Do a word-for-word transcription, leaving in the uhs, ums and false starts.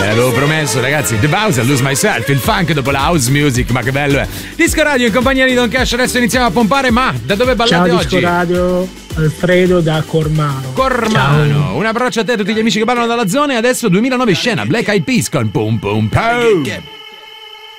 l'avevo promesso, ragazzi. The Bowser, Lose Myself, il funk dopo la house music, ma che bello è. Disco Radio in compagnia di Don Cash, adesso iniziamo a pompare, ma da dove ballate Ciao, oggi? Disco Radio, Alfredo da Cormano. Cormano, Ciao. un abbraccio a te e a tutti gli amici che ballano dalla zona e adesso duemilanove scena, Black Eyed Peas con Pum Pum Pow.